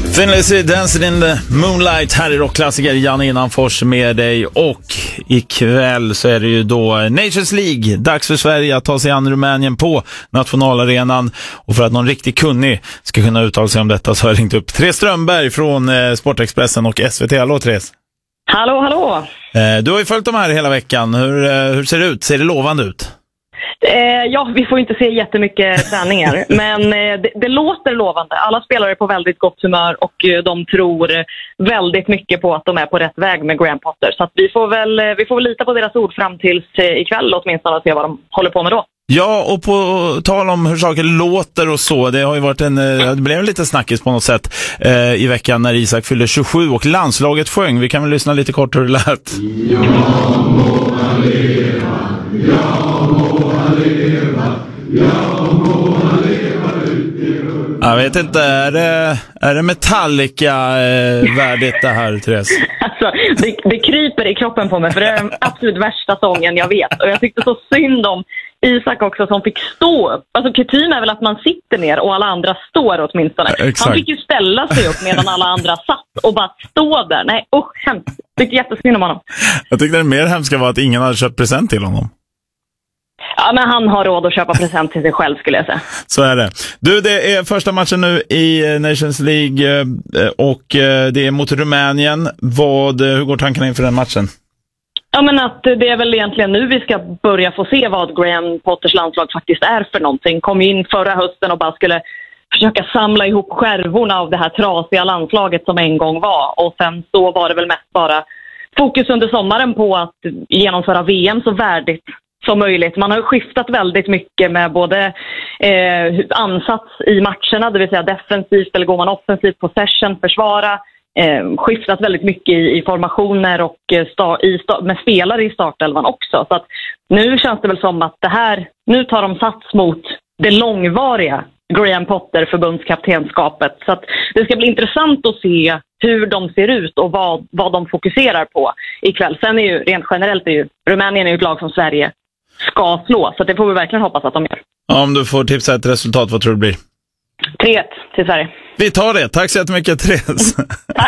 Finley Dancing in the Moonlight här i rockklassiker. Janne Innanfors med dig, och ikväll så är det ju då Nations League. Dags för Sverige att ta sig an Rumänien på nationalarenan, och för att någon riktigt kunnig ska kunna uttala sig om detta så har jag ringt upp Therese Strömberg från Sportexpressen och SVT. Hallå Therese. Hallå, hallå. Du har ju följt dem här hela veckan. Hur ser det ut? Ser det lovande ut? Ja, vi får inte se jättemycket träningar, men det låter lovande. Alla spelare är på väldigt gott humör och de tror väldigt mycket på att de är på rätt väg med Graham Potter. Så att vi får väl lita på deras ord fram tills ikväll åtminstone och se vad de håller på med då. Ja, och på tal om hur saker låter och så, det har ju varit det blev lite snackis på något sätt i veckan när Isak fyllde 27 och landslaget sjöng. Vi kan väl lyssna lite kort hur det lät. Ja må han leva, ja må han leva, ja må han leva ut i rum. Jag vet inte, är det Metallica värdigt det här, Therese? Alltså, det kryper i kroppen på mig, för det är den absolut värsta sången jag vet. Och jag tyckte så synd om Isak också, som fick stå upp. Alltså kutym är väl att man sitter ner och alla andra står åtminstone. Exakt. Han fick ju ställa sig upp medan alla andra satt och bara stå där. Nej, hemskt. Jag tyckte jättesynd om honom. Jag tyckte det mer hemska var att ingen hade köpt present till honom. Ja, men han har råd att köpa present till sig själv, skulle jag säga. Så är det. Du, det är första matchen nu i Nations League och det är mot Rumänien. Hur går tankarna inför den matchen? Ja, men att det är väl egentligen nu vi ska börja få se vad Graham Potters landslag faktiskt är för någonting. Kom in förra hösten och bara skulle försöka samla ihop skärvorna av det här trasiga landslaget som en gång var. Och sen så var det väl mest bara fokus under sommaren på att genomföra VM så värdigt som möjligt. Man har skiftat väldigt mycket med både ansats i matcherna, det vill säga defensivt eller går man offensivt, possession, försvara. Skiftat väldigt mycket i formationer och med spelare i startelvan också. Så att nu känns det väl som att nu tar de sats mot det långvariga Graham Potter förbundskaptenskapet. Så att det ska bli intressant att se hur de ser ut och vad de fokuserar på ikväll. Sen är ju rent generellt Rumänien är ju ett lag som Sverige ska slå, så det får vi verkligen hoppas att de gör. Om du får tipsa ett resultat, vad tror du det blir? 3-1 till Sverige. Vi tar det. Tack så jättemycket, Therese. Tack.